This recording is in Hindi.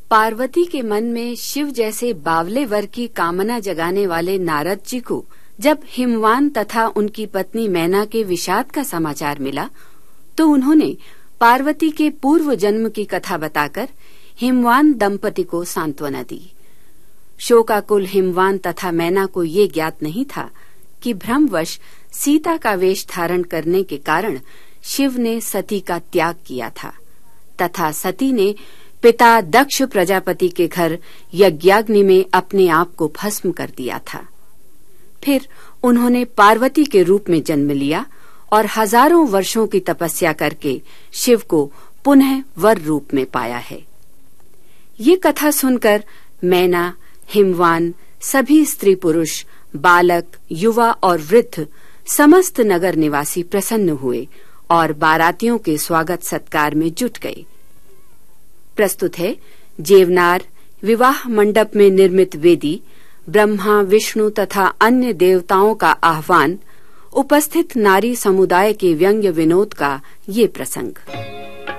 पार्वती के मन में शिव जैसे बावले वर की कामना जगाने वाले नारद जी को जब हिमवान तथा उनकी पत्नी मैना के विषाद का समाचार मिला तो उन्होंने पार्वती के पूर्व जन्म की कथा बताकर हिमवान दंपति को सांत्वना दी। शोकाकुल हिमवान तथा मैना को ये ज्ञात नहीं था कि भ्रमवश सीता का वेश धारण करने के कारण शिव ने सती का त्याग किया था तथा सती ने पिता दक्ष प्रजापति के घर यज्ञाग्नि में अपने आप को भस्म कर दिया था। फिर उन्होंने पार्वती के रूप में जन्म लिया और हजारों वर्षों की तपस्या करके शिव को पुनः वर रूप में पाया है। ये कथा सुनकर मैना, हिमवान, सभी स्त्री पुरुष, बालक, युवा और वृद्ध समस्त नगर निवासी प्रसन्न हुए और बारातियों के स्वागत सत्कार में जुट गए। प्रस्तुत है जेवनार विवाह मंडप में निर्मित वेदी, ब्रह्मा, विष्णु तथा अन्य देवताओं का आह्वान, उपस्थित नारी समुदाय के व्यंग्य विनोद का ये प्रसंग।